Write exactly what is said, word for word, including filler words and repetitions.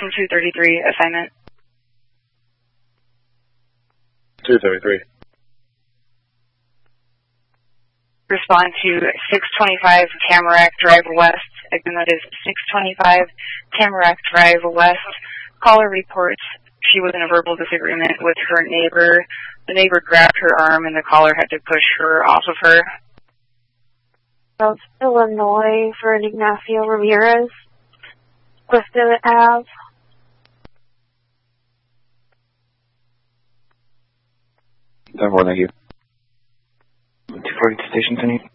Station two thirty-three, assignment. two thirty-three. Respond to six twenty-five Tamarack Drive West. Again, that is six twenty-five Tamarack Drive West. Caller reports she was in a verbal disagreement with her neighbor. The neighbor grabbed her arm and the caller had to push her off of her. South Illinois for Ignacio Ramirez. Clifton Ave. ten four, thank you. two forty to station, Tony.